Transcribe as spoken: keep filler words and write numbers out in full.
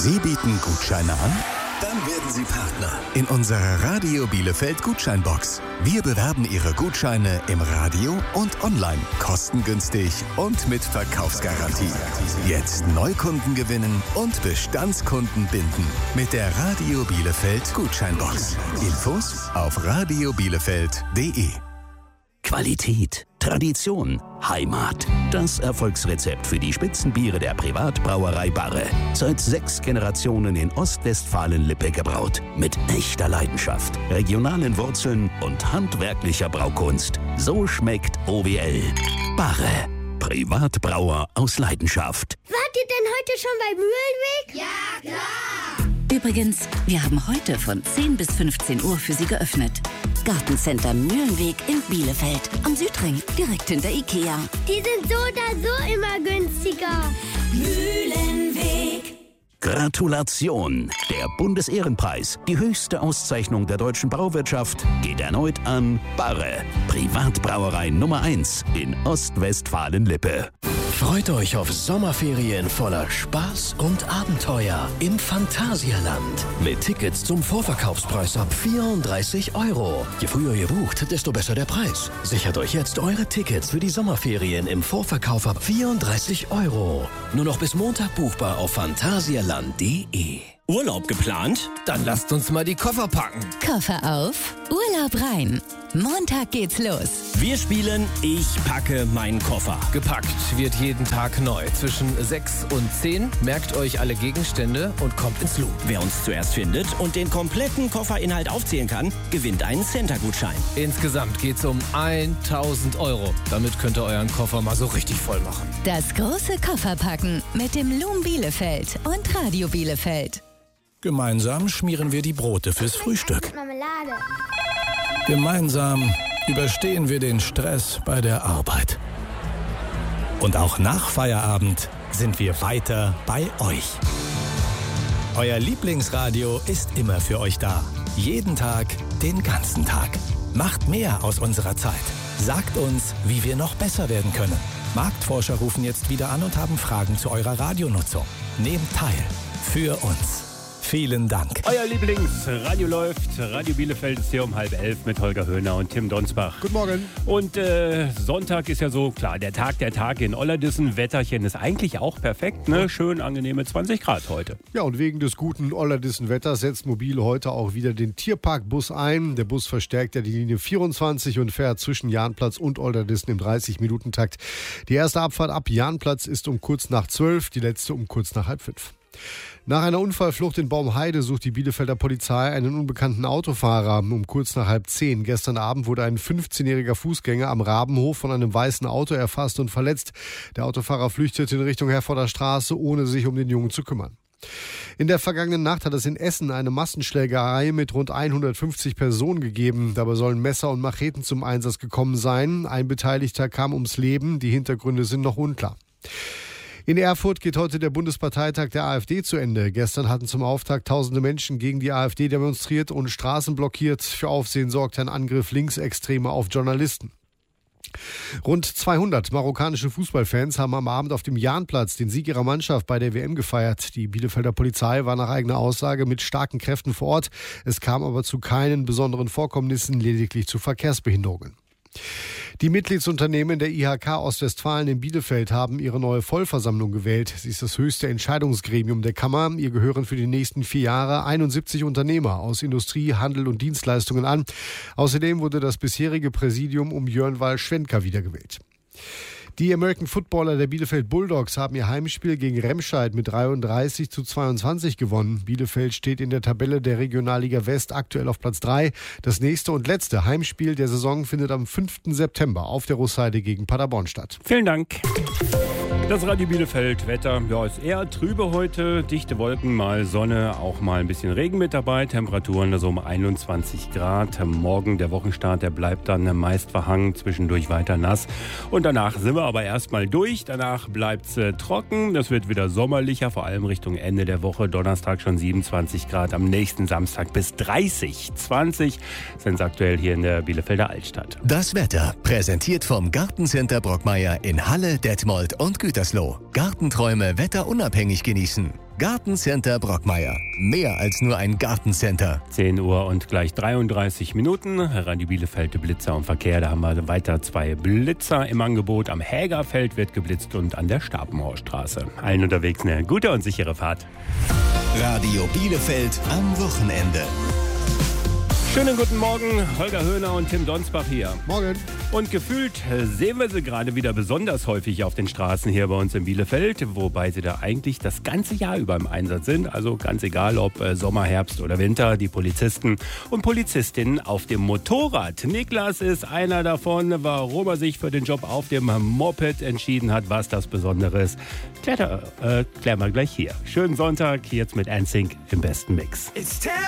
Sie bieten Gutscheine an? Dann werden Sie Partner in unserer Radio Bielefeld Gutscheinbox. Wir bewerben Ihre Gutscheine im Radio und online, kostengünstig und mit Verkaufsgarantie. Jetzt Neukunden gewinnen und Bestandskunden binden mit der Radio Bielefeld Gutscheinbox. Infos auf radio bielefeld punkt de. Qualität, Tradition, Heimat. Das Erfolgsrezept für die Spitzenbiere der Privatbrauerei Barre. Seit sechs Generationen in Ostwestfalen-Lippe gebraut. Mit echter Leidenschaft, regionalen Wurzeln und handwerklicher Braukunst. So schmeckt O W L. Barre. Privatbrauer aus Leidenschaft. Wart ihr denn heute schon beim Mühlenweg? Ja, klar! Übrigens, wir haben heute von zehn bis fünfzehn Uhr für Sie geöffnet. Gartencenter Mühlenweg in Bielefeld. Am Südring, direkt hinter Ikea. Die sind so oder so immer günstiger. Mühlenweg. Gratulation! Der Bundesehrenpreis, die höchste Auszeichnung der deutschen Brauwirtschaft, geht erneut an Barre, Privatbrauerei Nummer eins in Ostwestfalen-Lippe. Freut euch auf Sommerferien voller Spaß und Abenteuer im Phantasialand. Mit Tickets zum Vorverkaufspreis ab vierunddreißig Euro. Je früher ihr bucht, desto besser der Preis. Sichert euch jetzt eure Tickets für die Sommerferien im Vorverkauf ab vierunddreißig Euro. Nur noch bis Montag buchbar auf phantasialand punkt de. Urlaub geplant? Dann lasst uns mal die Koffer packen. Koffer auf, Urlaub rein. Montag geht's los. Wir spielen Ich packe meinen Koffer. Gepackt wird jeden Tag neu. Zwischen sechs und zehn merkt euch alle Gegenstände und kommt ins Loop. Wer uns zuerst findet und den kompletten Kofferinhalt aufzählen kann, gewinnt einen Center-Gutschein. Insgesamt geht's um tausend Euro. Damit könnt ihr euren Koffer mal so richtig voll machen. Das große Kofferpacken mit dem Loom Bielefeld und Radio Bielefeld. Gemeinsam schmieren wir die Brote fürs Frühstück. Marmelade. Gemeinsam überstehen wir den Stress bei der Arbeit. Und auch nach Feierabend sind wir weiter bei euch. Euer Lieblingsradio ist immer für euch da. Jeden Tag, den ganzen Tag. Macht mehr aus unserer Zeit. Sagt uns, wie wir noch besser werden können. Marktforscher rufen jetzt wieder an und haben Fragen zu eurer Radionutzung. Nehmt teil. Für uns. Vielen Dank. Euer Lieblingsradio läuft. Radio Bielefeld ist hier um halb elf mit Holger Höhner und Tim Donsbach. Guten Morgen. Und äh, Sonntag ist ja so, klar, der Tag der Tage in Ollerdissen. Wetterchen ist eigentlich auch perfekt, ne? Schön angenehme zwanzig Grad heute. Ja, und wegen des guten Ollerdissen-Wetters setzt Mobil heute auch wieder den Tierparkbus ein. Der Bus verstärkt ja die Linie vierundzwanzig und fährt zwischen Jahnplatz und Ollerdissen im dreißig-Minuten-Takt. Die erste Abfahrt ab Jahnplatz ist um kurz nach zwölf, die letzte um kurz nach halb fünf. Nach einer Unfallflucht in Baumheide sucht die Bielefelder Polizei einen unbekannten Autofahrer. Um kurz nach halb zehn gestern Abend wurde ein fünfzehnjähriger Fußgänger am Rabenhof von einem weißen Auto erfasst und verletzt. Der Autofahrer flüchtete in Richtung Herforder Straße, ohne sich um den Jungen zu kümmern. In der vergangenen Nacht hat es in Essen eine Massenschlägerei mit rund hundertfünfzig Personen gegeben. Dabei sollen Messer und Macheten zum Einsatz gekommen sein. Ein Beteiligter kam ums Leben. Die Hintergründe sind noch unklar. In Erfurt geht heute der Bundesparteitag der AfD zu Ende. Gestern hatten zum Auftakt tausende Menschen gegen die AfD demonstriert und Straßen blockiert. Für Aufsehen sorgte ein Angriff Linksextremer auf Journalisten. Rund zweihundert marokkanische Fußballfans haben am Abend auf dem Jahnplatz den Sieg ihrer Mannschaft bei der W M gefeiert. Die Bielefelder Polizei war nach eigener Aussage mit starken Kräften vor Ort. Es kam aber zu keinen besonderen Vorkommnissen, lediglich zu Verkehrsbehinderungen. Die Mitgliedsunternehmen der I H K Ostwestfalen in Bielefeld haben ihre neue Vollversammlung gewählt. Sie ist das höchste Entscheidungsgremium der Kammer. Ihr gehören für die nächsten vier Jahre einundsiebzig Unternehmer aus Industrie, Handel und Dienstleistungen an. Außerdem wurde das bisherige Präsidium um Jörn Wall-Schwenka wiedergewählt. Die American Footballer der Bielefeld Bulldogs haben ihr Heimspiel gegen Remscheid mit dreiunddreißig zu zweiundzwanzig gewonnen. Bielefeld steht in der Tabelle der Regionalliga West aktuell auf Platz drei. Das nächste und letzte Heimspiel der Saison findet am fünften September auf der Russheide gegen Paderborn statt. Vielen Dank. Das Radio Bielefeld Wetter, ja, ist eher trübe heute. Dichte Wolken, mal Sonne, auch mal ein bisschen Regen mit dabei. Temperaturen so um einundzwanzig Grad. Morgen der Wochenstart, der bleibt dann meist verhangen, zwischendurch weiter nass. Und danach sind wir aber erstmal durch. Danach bleibt's äh, trocken. Das wird wieder sommerlicher, vor allem Richtung Ende der Woche. Donnerstag schon siebenundzwanzig Grad, am nächsten Samstag bis dreißig. zwanzig sind es aktuell hier in der Bielefelder Altstadt. Das Wetter, präsentiert vom Gartencenter Brockmeier in Halle, Detmold und Gütersloh. Gartenträume wetterunabhängig genießen. Gartencenter Brockmeier. Mehr als nur ein Gartencenter. zehn Uhr und gleich dreiunddreißig Minuten. Radio Bielefeld, Blitzer und Verkehr. Da haben wir weiter zwei Blitzer im Angebot. Am Hägerfeld wird geblitzt und an der Stapenhorststraße. Allen unterwegs eine gute und sichere Fahrt. Radio Bielefeld am Wochenende. Schönen guten Morgen, Holger Höhner und Tim Donsbach hier. Morgen. Und gefühlt sehen wir sie gerade wieder besonders häufig auf den Straßen hier bei uns in Bielefeld, wobei sie da eigentlich das ganze Jahr über im Einsatz sind. Also ganz egal, ob Sommer, Herbst oder Winter, die Polizisten und Polizistinnen auf dem Motorrad. Niklas ist einer davon. Warum er sich für den Job auf dem Moped entschieden hat, was das Besondere ist, klärt, äh, klären wir gleich hier. Schönen Sonntag, jetzt mit N Sync im besten Mix.